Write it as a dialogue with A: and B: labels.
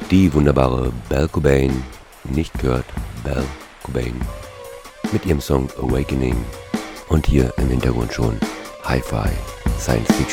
A: Die wunderbare Belle Cobain, nicht gehört, Belle Cobain, mit ihrem Song Awakening und hier im Hintergrund schon Hi-Fi, Science Fiction.